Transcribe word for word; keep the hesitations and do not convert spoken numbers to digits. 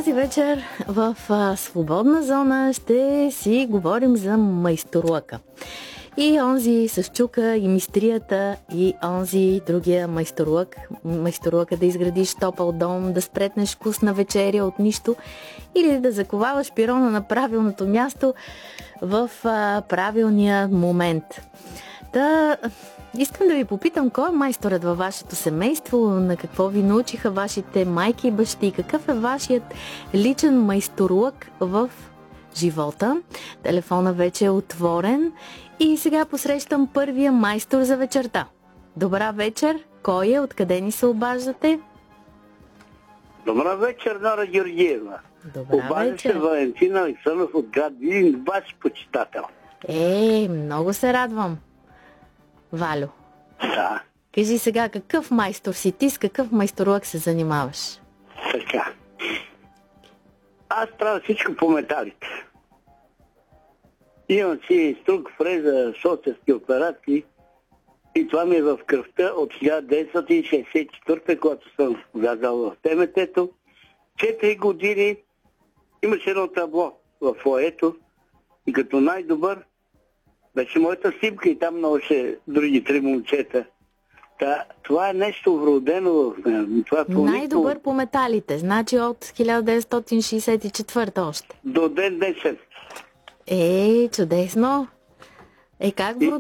Тази вечер в а, Свободна зона ще си говорим за майсторлъка. И онзи с чука, и мистрията, и онзи другия майсторлък. Майсторлъка да изградиш топъл дом, да спретнеш вкусна вечеря от нищо или да заковаваш пирона на правилното място в а, правилния момент. Та, искам да ви попитам, кой е майсторът във вашето семейство, на какво ви научиха вашите майки и бащи, какъв е вашият личен майсторлък в живота. Телефона вече е отворен и сега посрещам първия майстор за вечерта. Добра вечер, кой е, откъде ни се обаждате? Добра вечер, Нора Георгиева. Добра Обажда вечер. се Валентин Александров от град Видин, ваш почитател. Е, много се радвам. Валю, Да, кажи сега, какъв майстор си ти, с какъв майсторлък се занимаваш? така. Аз правя всичко по металите. Имам си струк, фреза, шоцерски операции и това ми е в кръвта от хиляда деветстотин шейсет и четвърта, когато съм влязал в ТМТ-то. Четири години имаше едно табло в фоето и като най-добър беше моята снимка и там научи други три момчета. Та, това е нещо вродено в мен. Това по Най-добър нико... по металите, значи от хиляда деветстотин шейсет и четвърта още. До ден днешен. Е, чудесно. Е, как И-